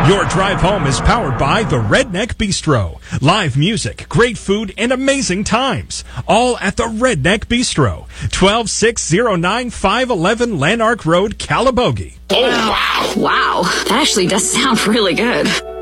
Your drive home is powered by the Redneck Bistro. Live music, great food, and amazing times. All at the Redneck Bistro. 12609 511 Lanark Road, Calabogie. Oh, wow. Wow, that actually does sound really good.